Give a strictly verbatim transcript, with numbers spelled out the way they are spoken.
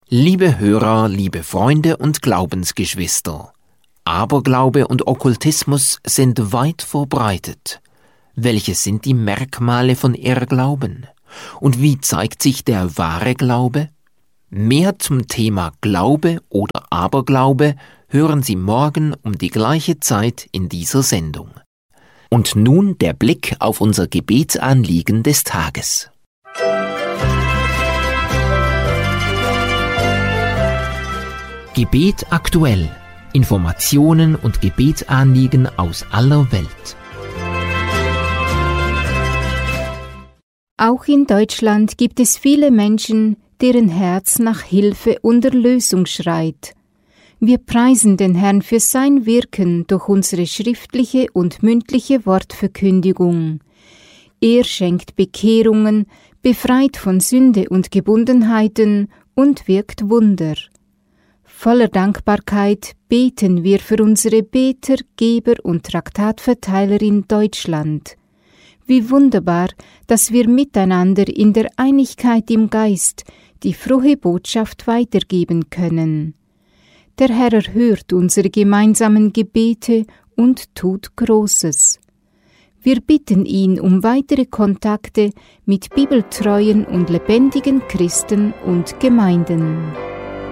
Liebe Hörer, liebe Freunde und Glaubensgeschwister, Aberglaube und Okkultismus sind weit verbreitet. Welche sind die Merkmale von Irrglauben? Und wie zeigt sich der wahre Glaube? Mehr zum Thema Glaube oder Aberglaube hören Sie morgen um die gleiche Zeit in dieser Sendung. Und nun der Blick auf unser Gebetsanliegen des Tages. Gebet aktuell. Informationen und Gebetsanliegen aus aller Welt. Auch in Deutschland gibt es viele Menschen, deren Herz nach Hilfe und Erlösung schreit. Wir preisen den Herrn für sein Wirken durch unsere schriftliche und mündliche Wortverkündigung. Er schenkt Bekehrungen, befreit von Sünde und Gebundenheiten und wirkt Wunder. Voller Dankbarkeit beten wir für unsere Beter, Geber und Traktatverteiler in Deutschland. Wie wunderbar, dass wir miteinander in der Einigkeit im Geist die frohe Botschaft weitergeben können. Der Herr erhört unsere gemeinsamen Gebete und tut Großes. Wir bitten ihn um weitere Kontakte mit bibeltreuen und lebendigen Christen und Gemeinden.